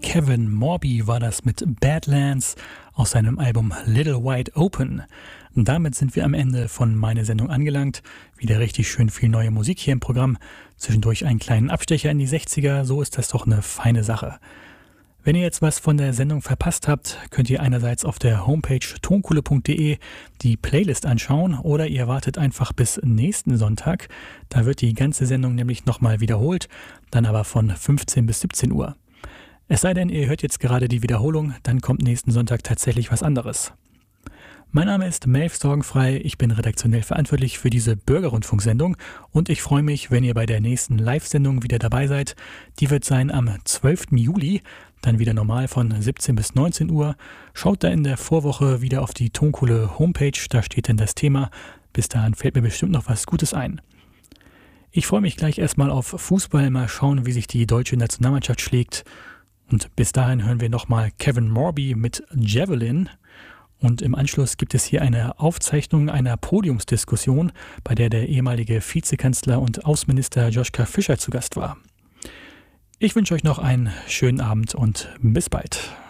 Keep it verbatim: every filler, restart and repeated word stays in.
Kevin Morby war das mit Badlands aus seinem Album Little Wide Open. Und damit sind wir am Ende von meiner Sendung angelangt. Wieder richtig schön viel neue Musik hier im Programm. Zwischendurch einen kleinen Abstecher in die sechziger, so ist das doch eine feine Sache. Wenn ihr jetzt was von der Sendung verpasst habt, könnt ihr einerseits auf der Homepage tonkuhle punkt de die Playlist anschauen oder ihr wartet einfach bis nächsten Sonntag. Da wird die ganze Sendung nämlich nochmal wiederholt, dann aber von fünfzehn bis siebzehn Uhr. Es sei denn, ihr hört jetzt gerade die Wiederholung, dann kommt nächsten Sonntag tatsächlich was anderes. Mein Name ist Melf Sorgenfrei, ich bin redaktionell verantwortlich für diese Bürgerrundfunksendung und ich freue mich, wenn ihr bei der nächsten Live-Sendung wieder dabei seid. Die wird sein am zwölften Juli, dann wieder normal von siebzehn bis neunzehn Uhr. Schaut da in der Vorwoche wieder auf die Tonkuhle Homepage, da steht dann das Thema. Bis dahin fällt mir bestimmt noch was Gutes ein. Ich freue mich gleich erstmal auf Fußball, mal schauen, wie sich die deutsche Nationalmannschaft schlägt. Und bis dahin hören wir nochmal Kevin Morby mit Javelin. Und im Anschluss gibt es hier eine Aufzeichnung einer Podiumsdiskussion, bei der der ehemalige Vizekanzler und Außenminister Joschka Fischer zu Gast war. Ich wünsche euch noch einen schönen Abend und bis bald.